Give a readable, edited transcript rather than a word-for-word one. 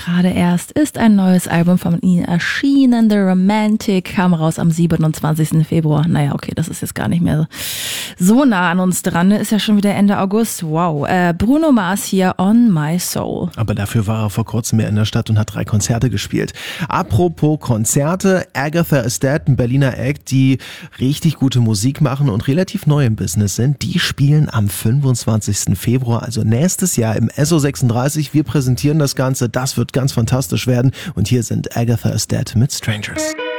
gerade erst ist ein neues Album von ihnen erschienen. The Romantic kam raus am 27. Februar. Naja, okay, das ist jetzt gar nicht mehr so nah an uns dran. Ist ja schon wieder Ende August. Wow. Bruno Mars hier, On My Soul. Aber dafür war er vor kurzem mehr in der Stadt und hat 3 Konzerte gespielt. Apropos Konzerte, Agatha is Dead, ein Berliner Act, die richtig gute Musik machen und relativ neu im Business sind. Die spielen am 25. Februar, also nächstes Jahr im SO36. Wir präsentieren das Ganze. Das wird ganz fantastisch werden. Und hier sind Agatha is Dead mit Strangers.